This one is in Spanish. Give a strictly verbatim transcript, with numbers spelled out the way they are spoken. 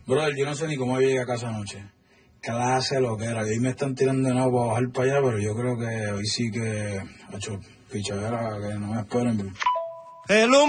Brother, yo no sé ni cómo llegué a casa anoche. Clase lo que era. Que hoy me están tirando de nuevo para bajar para allá, pero yo creo que hoy sí que... Ha hecho pichadera, que no me esperen. Hello.